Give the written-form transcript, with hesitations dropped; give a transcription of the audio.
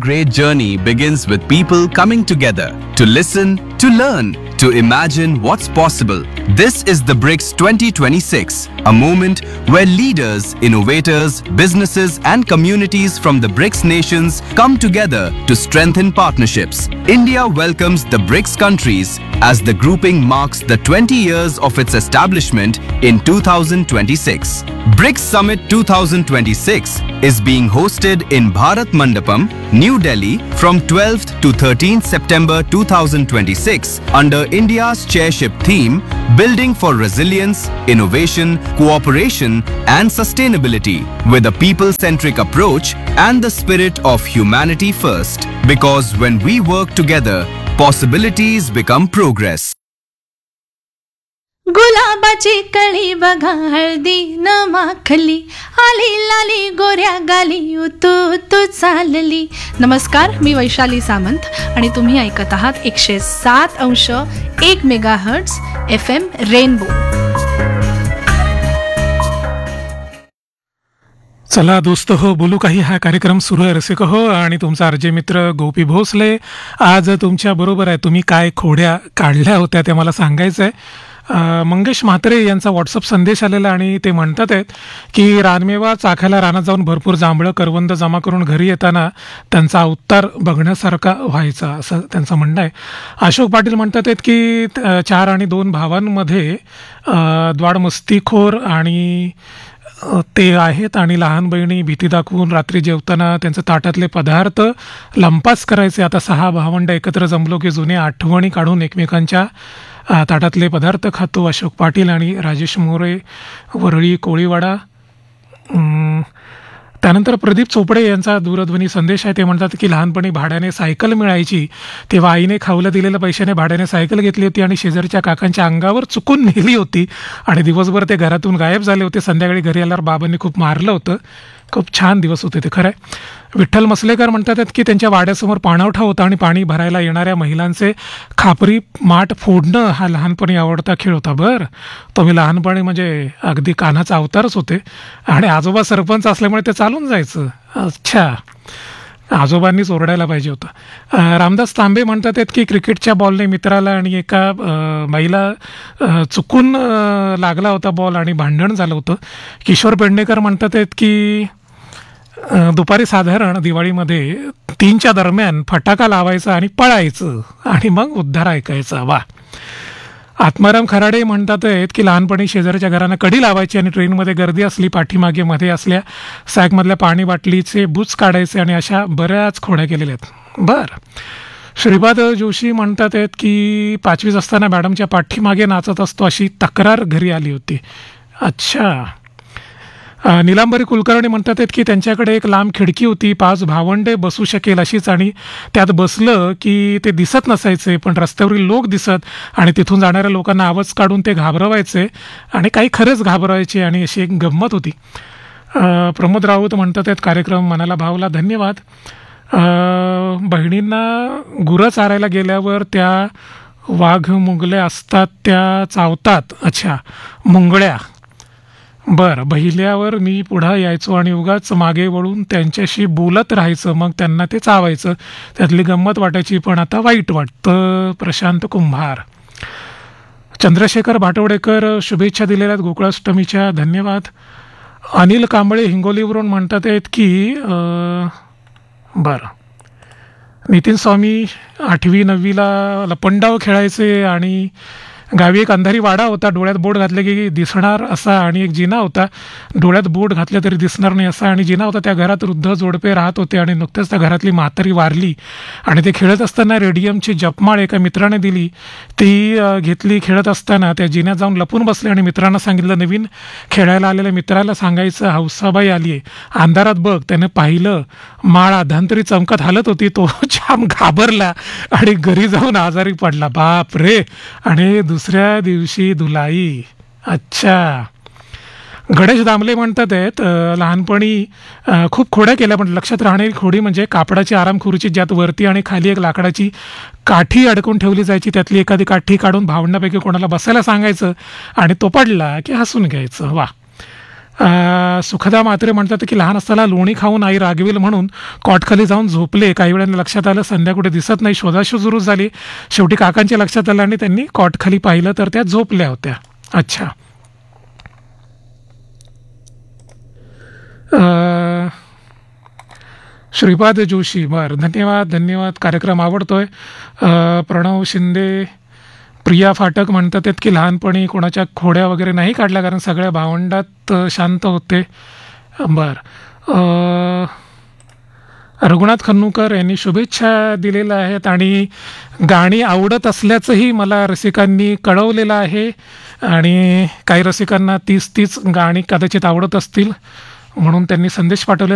great journey begins with people coming together to listen, to learn, to imagine what's possible. This is the BRICS 2026, a moment where leaders, innovators, businesses and communities from the BRICS nations come together to strengthen partnerships. India welcomes the BRICS countries as the grouping marks the 20 years of its establishment in 2026. BRICS Summit 2026 is being hosted in Bharat Mandapam, New Delhi from 12th to 13th September 2026 under India's chairship theme Building for Resilience, Innovation, Cooperation and Sustainability with a people-centric approach and the spirit of humanity first. Because when we work together, possibilities become progress. गुलाबाची कळी बघा हळदी न माखली आली लाली गोऱ्या गाली उतू उतू चालली. नमस्कार, मी वैशाली सामंत आणि तुम्ही ऐकत आहात 107.1 मेगाहर्ट्झ FM रेनबो. चला दोस्त हो बोलू काही हा कार्यक्रम सुरू आहे रसिक हो आणि तुमचा अर्जय मित्र गोपी भोसले आज तुमच्या बरोबर आहे. तुम्ही काय खोड्या काढल्या होत्या ते मला सांगायचं आहे. मंगेश म्हात्रे यांचा व्हॉट्सअप संदेश आलेला आणि ते म्हणतात आहेत की रानमेवा चाखायला रानात जाऊन भरपूर जांभळं करवंद जमा करून घरी येताना त्यांचा अवतार बघण्यासारखा व्हायचा असं त्यांचं म्हणणं आहे. अशोक पाटील म्हणतात आहेत की 4 आणि 2 भावांमध्ये द्वाड मस्तीखोर आणि ते आहेत आणि लहान बहिणी भीती दाखवून रात्री जेवताना त्यांचे ताटातले पदार्थ लंपास करायचे. आता 6 भावंड एकत्र जमलो की जुने आठवणी काढून एकमेकांच्या ताटातले पदार्थ खातो. अशोक पाटील आणि राजेश मोरे वरळी कोळीवाडा. त्यानंतर प्रदीप चोपडे यांचा दूरध्वनी संदेश आहे. ते म्हणतात की लहानपणी भाड्याने सायकल मिळायची तेव्हा आईने खाऊला दिलेल्या पैशाने भाड्याने सायकल घेतली होती आणि शेजारच्या काकांच्या अंगावर चुकून नेली होती आणि दिवसभर ते घरातून गायब झाले होते. संध्याकाळी घरी आल्यावर बाबांनी खूप मारलं होतं. खूप छान दिवस होते ते, खरं आहे. विठ्ठल मसलेकर म्हणतात की त्यांच्या वाड्यासमोर पाणवठा होता आणि पाणी भरायला येणाऱ्या महिलांचे खापरी माठ फोडणं हा लहानपणी आवडता खेळ होता. बरं, तुम्ही लहानपणी म्हणजे अगदी कान्हाचा अवतारच होते आणि आजोबा सरपंच असल्यामुळे ते चालून जायचं. अच्छा, आजोबांनीच ओरडायला पाहिजे होतं. रामदास तांबे म्हणतात की क्रिकेटच्या बॉलने मित्राला आणि एका बाईला चुकून लागला होता बॉल आणि भांडण झालं होतं. किशोर पेडणेकर म्हणतात की दुपारी साधारण दिवाळीमध्ये 3च्या दरम्यान फटाका लावायचा आणि पळायचं आणि मग उद्धार ऐकायचा. वा. आत्माराम खराडे म्हणतात आहेत की लहानपणी शेजारच्या घरांना कडी लावायची आणि ट्रेनमध्ये गर्दी असली पाठीमागे मध्ये असल्या सॅकमधल्या पाणी बाटलीचे बुच काढायचे आणि अशा बऱ्याच खोड्या केलेल्या आहेत. बरं. श्रीपाद जोशी म्हणतात आहेत की 5वीत असताना मॅडमच्या पाठीमागे नाचत असतो अशी तक्रार घरी आली होती. अच्छा. निलांबरी कुलकर्णी म्हणतात आहेत की त्यांच्याकडे एक लांब खिडकी होती, 5 भावंडे बसू शकेल अशीच आणि त्यात बसलं की ते दिसत नसायचे पण रस्त्यावरील लोक दिसत आणि तिथून जाणाऱ्या लोकांना आवाज काढून ते घाबरवायचे आणि काही खरंच घाबरवायचे आणि अशी एक गंमत होती. प्रमोद राऊत म्हणतात आहेत कार्यक्रम मनाला भावला, धन्यवाद. बहिणींना गुरं चारायला गेल्यावर त्या वाघ मुंगल्या असतात त्या चावतात. अच्छा, मुंगळ्या. बरं. बहिल्यावर मी पुढं यायचो आणि उगाच मागे वळून त्यांच्याशी बोलत राहायचं, मग त्यांना ते चावायचं. त्यातली गंमत वाटायची पण आता वाईट वाटतं. प्रशांत कुंभार. चंद्रशेखर भाटवडेकर शुभेच्छा दिलेल्या गोकुळाष्टमीच्या, धन्यवाद. अनिल कांबळे हिंगोलीवरून म्हणतात आहेत की बरं, नितीन स्वामी 8वी 9वीला लपंडाव खेळायचे आणि गावी एक अंधारी वाडा होता, डोळ्यात बोट घातले की दिसणार असा आणि एक जिना होता, डोळ्यात बोट घातले तरी दिसणार नाही असा आणि जिना होता. त्या घरात वृद्ध जोडपे राहत होते आणि नुकतेच त्या घरातली म्हातारी वारली आणि ते खेळत असताना रेडियमची जपमाळ एका मित्राने दिली, ती घेतली. खेळत असताना त्या जिन्यात जाऊन लपून बसले आणि मित्रांना सांगितलं नवीन खेळायला आलेल्या मित्राला सांगायचं हौसाबाई आली आहे, अंधारात बघ. त्यानं पाहिलं माळ अधांतरी चमकत हालत होती. तो जाम घाबरला आणि घरी जाऊन आजारी पडला. बाप रे. आणि दुसऱ्या दिवशी धुलाई. अच्छा. गणेश दामले म्हणतात आहेत लहानपणी खूप खोड्या केल्या पण लक्षात राहणारी खोडी म्हणजे कापडाची आरामखुर्ची ज्यात वरती आणि खाली एक लाकडाची काठी अडकून ठेवली जायची, त्यातली एखादी काठी काढून भावंडापैकी कोणाला बसायला सांगायचं आणि तो पडला की हसून घ्यायचं. वा. सुखदा म्हात्रे म्हणतात की लहान असताना लोणी खाऊन आई रागवेल म्हणून कॉटखाली जाऊन झोपले. काही वेळाने लक्षात आलं संध्या कुठे दिसत नाही. शोधाशोध सुरू झाली. शेवटी काकांच्या लक्षात आलं आणि त्यांनी कॉटखाली पाहिलं तर त्या झोपल्या होत्या. अच्छा. श्रीपाद जोशी, बरं, धन्यवाद धन्यवाद. कार्यक्रम आवडतोय. प्रणव शिंदे, प्रिया फाटक म्हणतात आहेत की लहानपणी कोणाच्या खोड्या वगैरे नाही काढल्या कारण सगळ्या भावंडात शांत होते. बरं. रघुनाथ खन्नूकर यांनी शुभेच्छा दिलेल्या आहेत आणि गाणी आवडत असल्याचंही मला रसिकांनी कळवलेलं आहे. आणि काही रसिकांना तीच गाणी कदाचित आवडत असतील म्हणून त्यांनी संदेश पाठवले.